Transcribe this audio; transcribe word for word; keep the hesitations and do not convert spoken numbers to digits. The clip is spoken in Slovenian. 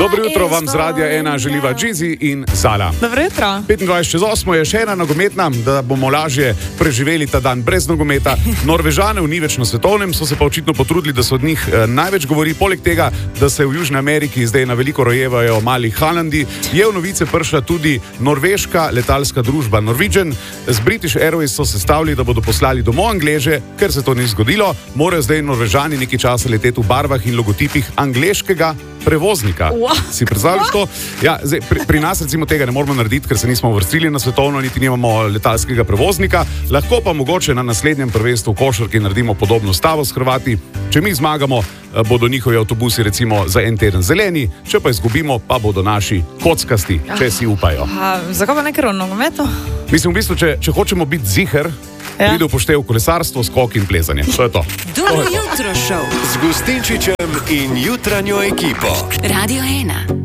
Dobro jutro vam z Radia ena želiva Džizi in Zala. Dobro jutro. petindvajset čez osmo je še ena nogometna, da bomo lažje preživeli ta dan brez nogometa. Norvežane ni več na svetovnem, so se pa očitno potrudili, da se od njih eh, največ govori. Poleg tega, da se v Južni Ameriki zdaj na veliko rojevajo mali Haalandi, je v novice prišla tudi norveška letalska družba Norwegian. Z British Airways so sestavili, da bodo poslali domov Angleže, ker se to ni zgodilo. Morajo zdaj Norvežani nekaj časa leteti v barvah in logotipih angleškega prevoznika. What? Si predstavljaš to? Ja, zdaj, pri, pri nas recimo tega ne moramo narediti, ker se nismo uvrstili na svetovno, niti nimamo letalskega prevoznika. Lahko pa mogoče na naslednjem prvenstvu v košarki naredimo podobno stavo s Hrvati. Če mi zmagamo, bodo njihovi avtobusi recimo za en teden zeleni, če pa izgubimo, pa bodo naši kockasti, če si upajo. A, zakaj pa nekaj o nogometu? Mislim, v bistvu, če, če hočemo biti ziher, ja. Pride v poštev kolesarstvo, skok in plezanje. To je to. Dobro jutro šov z Gustinčičem in jutranjo ekipo. Radio ena.